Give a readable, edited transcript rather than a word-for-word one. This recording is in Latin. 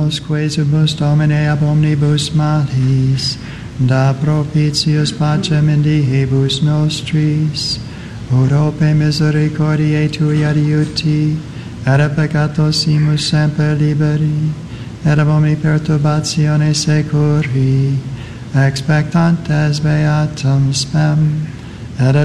nos quesibus Domine ab omnibus malis, da propitius pacem in diebus nostris, urope misericordiae Tui adiuti, et a peccatosimus semper liberi, et ab omni perturbatione securi, expectantes beatum spem, et